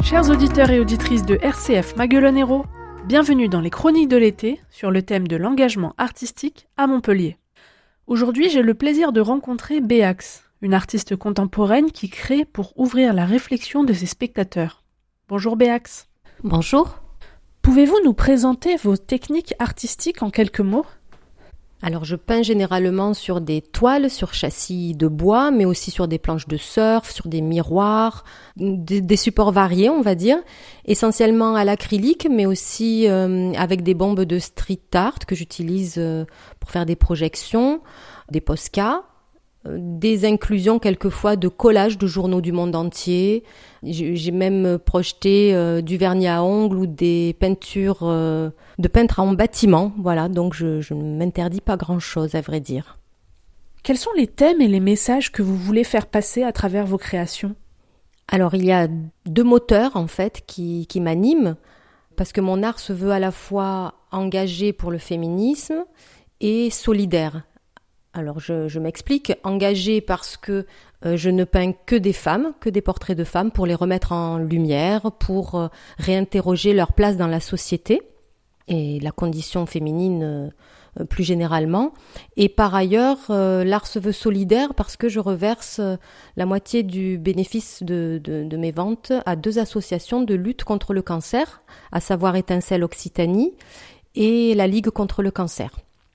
Chers auditeurs et auditrices de RCF Maguelone-Hérault, bienvenue dans les Chroniques de l'été sur le thème de l'engagement artistique à Montpellier. Aujourd'hui, j'ai le plaisir de rencontrer Béax, une artiste contemporaine qui crée pour ouvrir la réflexion de ses spectateurs. Bonjour Béax. Bonjour. Pouvez-vous nous présenter vos techniques artistiques en quelques mots ? Alors je peins généralement sur des toiles, sur châssis de bois, mais aussi sur des planches de surf, sur des miroirs, des supports variés on va dire, essentiellement à l'acrylique, mais aussi avec des bombes de street art que j'utilise pour faire des projections, des Posca, des inclusions quelquefois de collages de journaux du monde entier. J'ai même projeté du vernis à ongles ou des peintures de peintres en bâtiment. Voilà, donc je ne m'interdis pas grand-chose à vrai dire. Quels sont les thèmes et les messages que vous voulez faire passer à travers vos créations ? Alors il y a deux moteurs en fait qui m'animent, parce que mon art se veut à la fois engagé pour le féminisme et solidaire. Alors je m'explique, engagée parce que je ne peins que des femmes, que des portraits de femmes pour les remettre en lumière, pour réinterroger leur place dans la société et la condition féminine plus généralement. Et par ailleurs, l'art se veut solidaire parce que je reverse la moitié du bénéfice de mes ventes à deux associations de lutte contre le cancer, à savoir Étincelle Occitanie et la Ligue contre le cancer.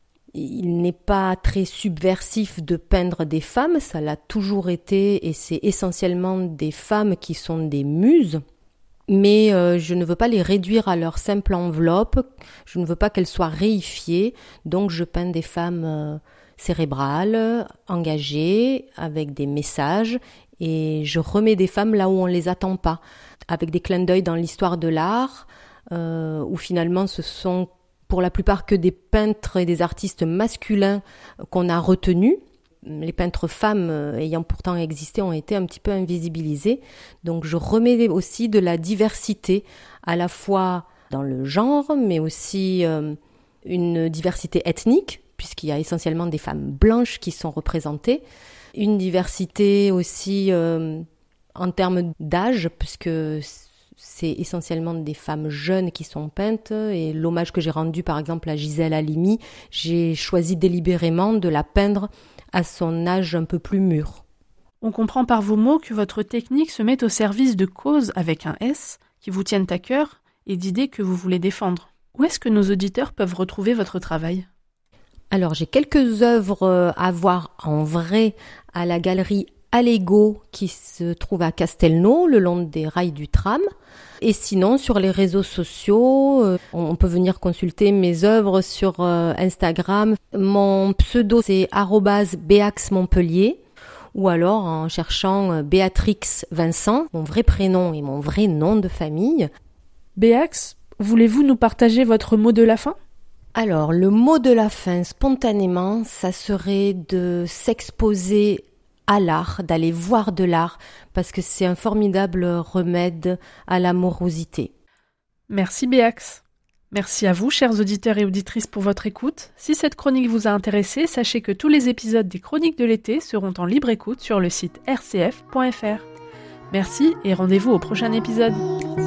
Il n'est pas très subversif de peindre des femmes, ça l'a toujours été et c'est essentiellement des femmes qui sont des muses. Mais je ne veux pas les réduire à leur simple enveloppe, je ne veux pas qu'elles soient réifiées, donc je peins des femmes cérébrales, engagées, avec des messages, et je remets des femmes là où on ne les attend pas, avec des clins d'œil dans l'histoire de l'art, où finalement ce sont pour la plupart que des peintres et des artistes masculins qu'on a retenus. Les peintres femmes ayant pourtant existé ont été un petit peu invisibilisés. Donc je remets aussi de la diversité, à la fois dans le genre, mais aussi une diversité ethnique, puisqu'il y a essentiellement des femmes blanches qui sont représentées. Une diversité aussi en termes d'âge, puisque c'est essentiellement des femmes jeunes qui sont peintes, et l'hommage que j'ai rendu par exemple à Gisèle Halimi, j'ai choisi délibérément de la peindre à son âge un peu plus mûr. On comprend par vos mots que votre technique se met au service de causes avec un S qui vous tiennent à cœur et d'idées que vous voulez défendre. Où est-ce que nos auditeurs peuvent retrouver votre travail ? Alors j'ai quelques œuvres à voir en vrai à la galerie Allego qui se trouve à Castelnau, le long des rails du tram. Et sinon, sur les réseaux sociaux, on peut venir consulter mes œuvres sur Instagram. Mon pseudo, c'est @BéaxMontpellier, ou alors en cherchant Béatrix Vincent, mon vrai prénom et mon vrai nom de famille. Béax, voulez-vous nous partager votre mot de la fin ? Alors, le mot de la fin, spontanément, ça serait de s'exposer à l'art, d'aller voir de l'art, parce que c'est un formidable remède à l'amorosité. Merci Béax. Merci à vous, chers auditeurs et auditrices, pour votre écoute. Si cette chronique vous a intéressé, sachez que tous les épisodes des Chroniques de l'été seront en libre écoute sur le site rcf.fr. Merci et rendez-vous au prochain épisode.